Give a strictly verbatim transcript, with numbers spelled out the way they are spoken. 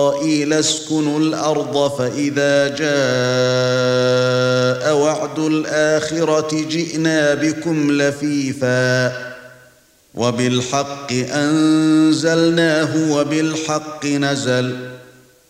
إسرائيل اسكنوا الأرض فإذا جاء وعد الآخرة جئنا بكم لفيفا وبالحق أنزلناه وبالحق نزل